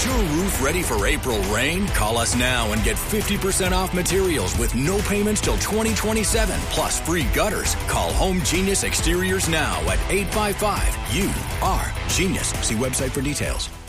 your roof ready for April rain? Call us now and get 50% off materials with no payments till 2027, plus free gutters. Call Home Genius Exteriors now at 855-U-R-GENIUS. See website for details.